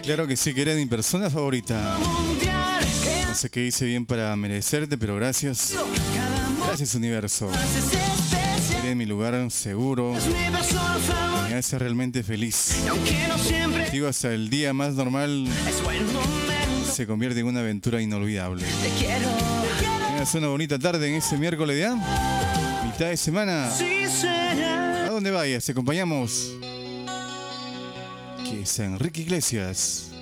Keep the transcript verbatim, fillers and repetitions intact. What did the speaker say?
Claro que sí, que eres mi persona favorita. No sé qué hice bien para merecerte, pero gracias. Gracias, universo. Eres mi lugar seguro. Me hace realmente feliz. Digo, hasta el día más normal se convierte en una aventura inolvidable. Tengas una bonita tarde en este miércoles ya. Mitad de semana. ¿A dónde vayas? Te acompañamos. Que es Enrique Iglesias.